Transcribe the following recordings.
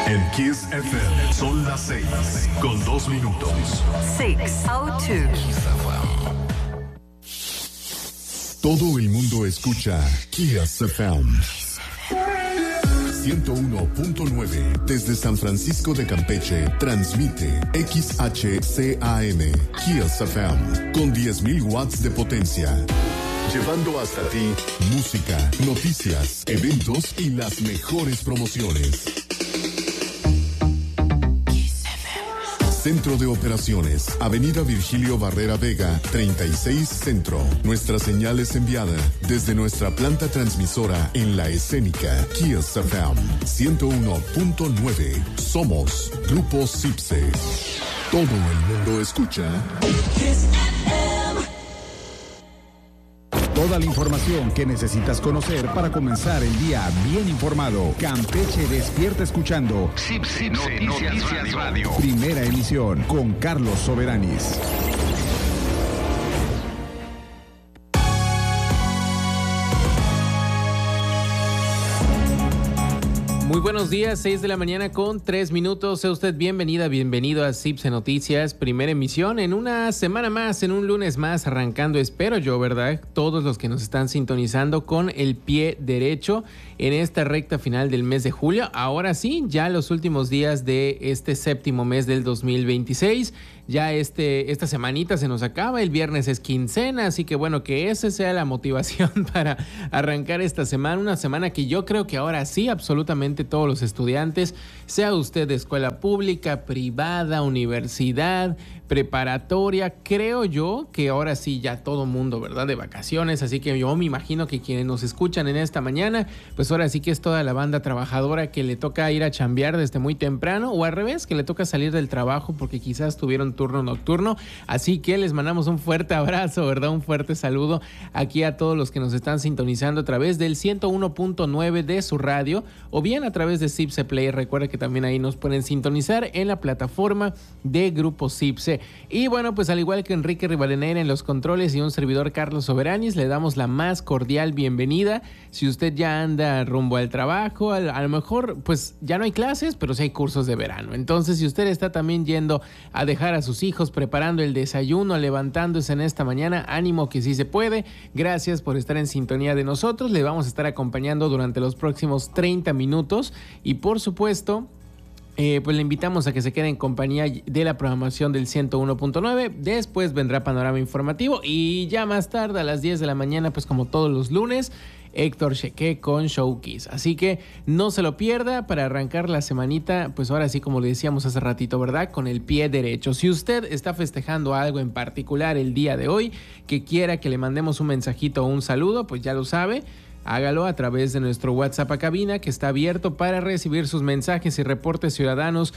En Kiss FM son las 6:02. 6:02. Todo el mundo escucha Kiss FM 101.9 desde San Francisco de Campeche. Transmite XHCAM Kiss FM con 10,000 watts de potencia. Llevando hasta ti música, noticias, eventos y las mejores promociones. Centro de Operaciones, Avenida Virgilio Barrera Vega, 36 Centro. Nuestra señal es enviada desde nuestra planta transmisora en La Escénica, Kiss FM 101.9. Somos Grupo Cipse. Todo el mundo escucha Kiss FM. Toda la información que necesitas conocer para comenzar el día bien informado. Campeche despierta escuchando Cipse Noticias Radio. Primera emisión con Carlos Soberanis. Muy buenos días, 6 de la mañana con 3 minutos. Sea usted bienvenido a Cipse Noticias, primera emisión en una semana más, en un lunes más, arrancando, espero yo, ¿verdad? Todos los que nos están sintonizando con el pie derecho en esta recta final del mes de julio. Ahora sí, ya los últimos días de este séptimo mes del 2026. Ya esta semanita se nos acaba, el viernes es quincena, así que bueno, que esa sea la motivación para arrancar esta semana, una semana que yo creo que ahora sí, absolutamente todos los estudiantes, sea usted de escuela pública, privada, universidad, preparatoria, creo yo que ahora sí ya todo mundo, ¿verdad? De vacaciones, así que yo me imagino que quienes nos escuchan en esta mañana, pues ahora sí que es toda la banda trabajadora que le toca ir a chambear desde muy temprano, o al revés, que le toca salir del trabajo porque quizás tuvieron turno nocturno, así que les mandamos un fuerte abrazo, ¿verdad? Un fuerte saludo aquí a todos los que nos están sintonizando a través del 101.9 de su radio, o bien a través de Cipse Play. Recuerda que también ahí nos pueden sintonizar en la plataforma de Grupo Cipse. Y bueno, pues al igual que Enrique Rivadeneira en los controles y un servidor Carlos Soberanis, le damos la más cordial bienvenida. Si usted ya anda rumbo al trabajo, a lo mejor pues ya no hay clases, pero sí hay cursos de verano. Entonces, si usted está también yendo a dejar a sus hijos, preparando el desayuno, levantándose en esta mañana, ánimo que sí se puede. Gracias por estar en sintonía de nosotros. Le vamos a estar acompañando durante los próximos 30 minutos y por supuesto, pues le invitamos a que se quede en compañía de la programación del 101.9. Después vendrá Panorama Informativo y ya más tarde a las 10 de la mañana, pues como todos los lunes, Héctor Cheque con Showkiss. Así que no se lo pierda para arrancar la semanita, pues ahora sí, como le decíamos hace ratito, ¿verdad? Con el pie derecho. Si usted está festejando algo en particular el día de hoy, que quiera que le mandemos un mensajito o un saludo, pues ya lo sabe. Hágalo a través de nuestro WhatsApp a cabina, que está abierto para recibir sus mensajes y reportes ciudadanos.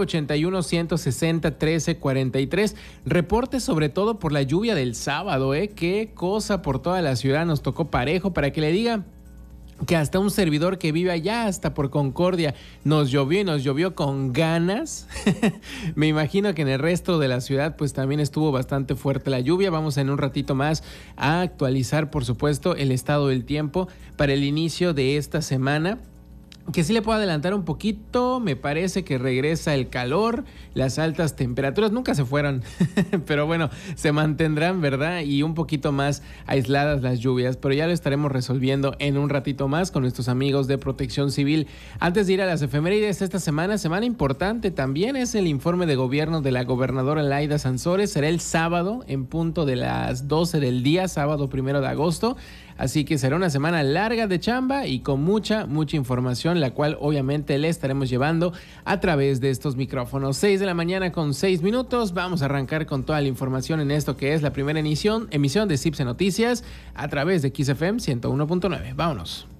981-160-1343. Reportes sobre todo por la lluvia del sábado, qué cosa, por toda la ciudad nos tocó parejo, para que le diga que hasta un servidor que vive allá, hasta por Concordia, nos llovió con ganas. Me imagino que en el resto de la ciudad pues también estuvo bastante fuerte la lluvia. Vamos en un ratito más a actualizar, por supuesto, el estado del tiempo para el inicio de esta semana, que sí le puedo adelantar un poquito. Me parece que regresa el calor, las altas temperaturas nunca se fueron, pero bueno, se mantendrán, ¿verdad? Y un poquito más aisladas las lluvias, pero ya lo estaremos resolviendo en un ratito más con nuestros amigos de Protección Civil. Antes de ir a las efemérides, esta semana importante también es el informe de gobierno de la gobernadora Laida Sansores. Será el sábado en punto de las 12 del día, sábado 1 de agosto. Así que será una semana larga de chamba y con mucha información, la cual obviamente le estaremos llevando a través de estos micrófonos. 6 de la mañana con 6 minutos. Vamos a arrancar con toda la información en esto que es la primera emisión de Cipse Noticias a través de Kiss FM 101.9. Vámonos.